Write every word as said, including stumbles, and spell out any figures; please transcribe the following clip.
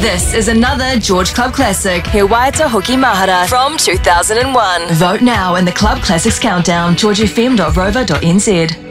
This is another George Club Classic. He Waita Hoki Mahara from two thousand one. Vote now in the Club Classics Countdown, george f m dot rover dot n z.